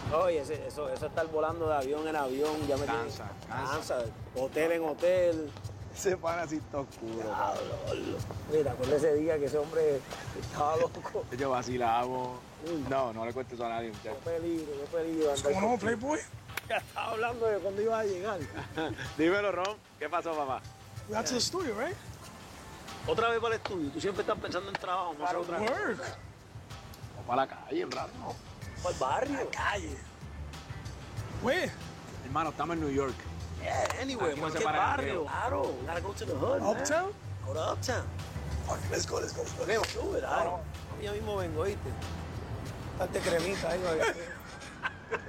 Oye, eso estar volando de avión en avión, ya me cansa. Hotel en hotel. Ese pana así está oscuro. Diablo. Mira, acuérdate ese día que ese hombre estaba loco. Yo vacilamos. No le cuentes eso a nadie, muchachos. Qué peligro. ¿Cómo no, Playboy? Ya estaba hablando de cuándo iba a llegar. Dímelo, Ron. ¿Qué pasó, papá? We got to the studio, right? Otra vez para el estudio. Tú siempre estás pensando en trabajo, no hacer otra cosa. Work. Vamos para la calle un rato. Para el barrio. Calle. Where? Hermano, estamos en New York. Yeah, anyway, Aquí no se ¿qué para el barrio? video. Claro, we gotta go to the hood, man. Uptown? Go to Uptown. Okay, let's go. Sube, dale. Ya mismo vengo, ¿oíste? Date cremita ahí.